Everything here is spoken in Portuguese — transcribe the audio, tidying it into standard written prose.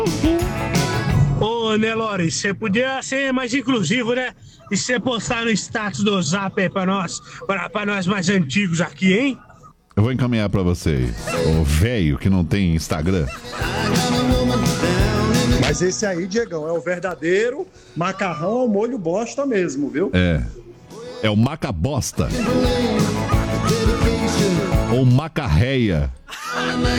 Ô, Nelore, você podia ser mais inclusivo, né? E você postar no status do Zap aí pra nós mais antigos aqui, hein? Eu vou encaminhar pra vocês. O velho que não tem Instagram. Mas esse aí, Diegão, é o verdadeiro macarrão ao molho bosta mesmo, viu? É o macabosta. Ou macarreia.